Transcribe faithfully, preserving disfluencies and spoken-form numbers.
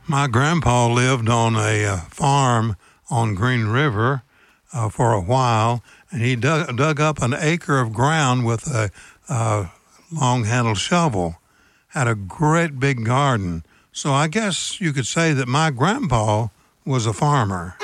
My grandpa lived on a uh, farm on Green River uh, for a while, and he dug, dug up an acre of ground with a uh, long-handled shovel. Had a great big garden. So I guess you could say that my grandpa was a farmer.